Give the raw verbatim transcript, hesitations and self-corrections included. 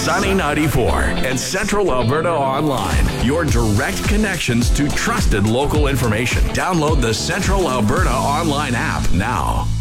Sunny ninety-four and Central Alberta Online. Your direct connections to trusted local information. Download the Central Alberta Online app now.